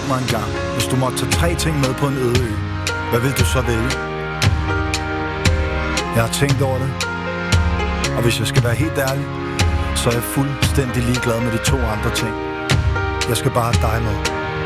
spurgt mig engang, hvis du måtte tage 3 ting med på en øde ø, hvad vil du så vælge? Jeg har tænkt over det, og hvis jeg skal være helt ærlig, så er jeg fuldstændig ligeglad med de 2 andre ting. Jeg skal bare have dig med.